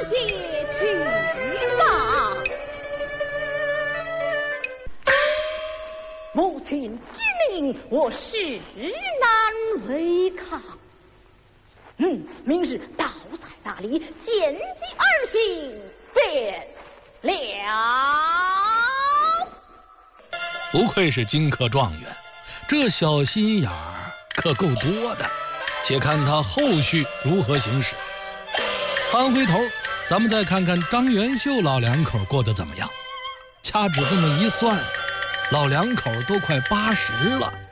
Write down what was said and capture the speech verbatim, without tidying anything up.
些去吧。母亲之命，我实难违抗。嗯，明日盗采大礼，见机而行便了。 不愧是金科状元，这小心眼儿可够多的。且看他后续如何行使。翻回头，咱们再看看张元秀老两口过得怎么样。掐指这么一算，老两口都快八十了。